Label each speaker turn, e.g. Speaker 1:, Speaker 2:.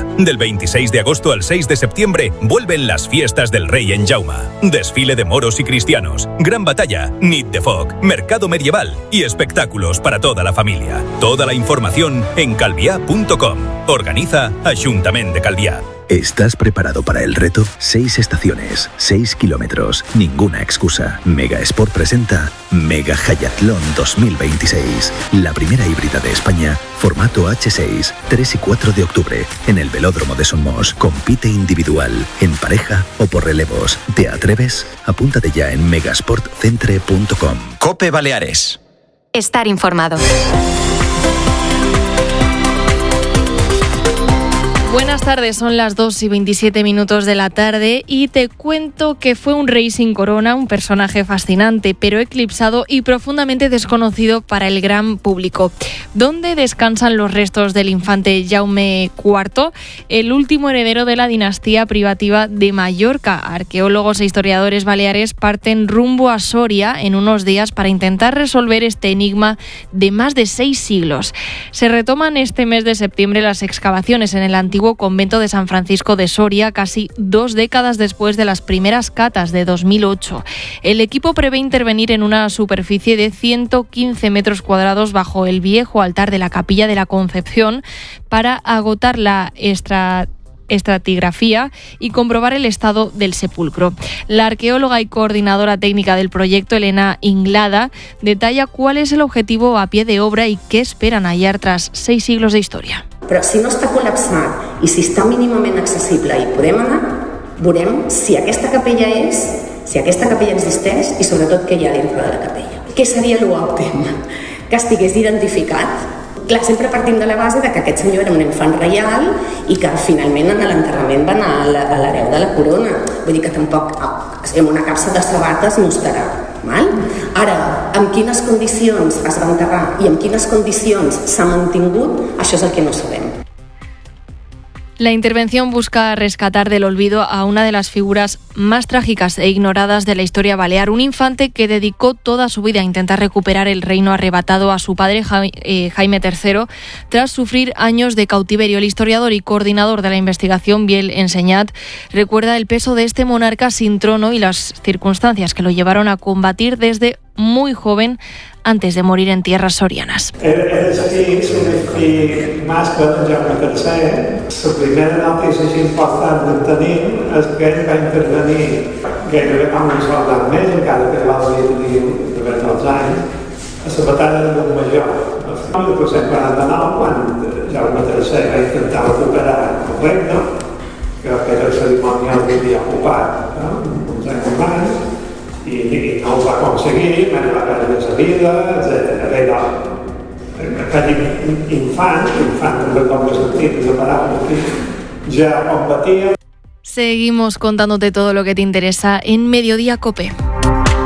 Speaker 1: Jauma. Del 26 de agosto al 6 de septiembre vuelven las fiestas del Rey en Jauma. Desfile de moros y cristianos, gran batalla, nit de foc, mercado medieval y espectáculos para toda la familia. Toda la información en calviá.com. Organiza Ajuntament de Calviá.
Speaker 2: ¿Estás preparado para el reto? 6 estaciones, 6 kilómetros, ninguna excusa. Mega Sport presenta Mega Hayatlón 2026. La primera híbrida de España, formato H6, 3 y 4 de octubre, en el Velódromo de Somos. Compite individual, en pareja o por relevos. ¿Te atreves? Apúntate ya en megasportcentre.com.
Speaker 3: COPE Baleares.
Speaker 4: Estar informado. Buenas tardes, son las 2:27 de la tarde y te cuento que fue un rey sin corona, un personaje fascinante, pero eclipsado y profundamente desconocido para el gran público. ¿Dónde descansan los restos del infante Jaume IV, el último heredero de la dinastía privativa de Mallorca? Arqueólogos e historiadores baleares parten rumbo a Soria en unos días para intentar resolver este enigma de más de 6 siglos. Se retoman este mes de septiembre las excavaciones en el antiguo convento de San Francisco de Soria, casi 2 décadas después de las primeras catas de 2008. El equipo prevé intervenir en una superficie de 115 metros cuadrados bajo el viejo altar de la Capilla de la Concepción para agotar la estratigrafía y comprobar el estado del sepulcro. La arqueóloga y coordinadora técnica del proyecto, Elena Inglada, detalla cuál es el objetivo a pie de obra y qué esperan hallar tras 6 siglos de historia.
Speaker 5: Però si no està col·lapsat i si està mínimament accessible i podem anar, veurem si aquesta capella existeix i sobretot què hi ha dintre de la capella. Què seria l'òptim? Que estigués identificat. Clar, sempre partim de la base de que aquest senyor era un infant reial i que finalment en l'enterrament va anar a l'hereu de la corona. Vull dir que tampoc en una capsa de sabates no estarà. Val? Ara, en quines condicions es va enterrar i en quines condicions s'ha mantingut, això és el que no sabem.
Speaker 4: La intervención busca rescatar del olvido a una de las figuras más trágicas e ignoradas de la historia balear, un infante que dedicó toda su vida a intentar recuperar el reino arrebatado a su padre Jaime III tras sufrir años de cautiverio. El historiador y coordinador de la investigación, Biel Enseñat, recuerda el peso de este monarca sin trono y las circunstancias que lo llevaron a combatir desde muy joven antes de morir en tierras sorianas.
Speaker 6: És fill mascle de Jaume III. La primera notícia important de tenir és que ell va intervenir gairebé com un soldat més, encara que va tenir de 12 anys, a la batalla de Montmajor. El 1849, quan Jaume III va intentar recuperar el regne, que era el cerimonial que havia ocupat uns anys abans, i no ho va aconseguir, va perdre la vida, etc. Aquell infant també com el sentit de paraula, ja combatia.
Speaker 4: Seguimos contándote todo lo que te interesa en Mediodía COPE.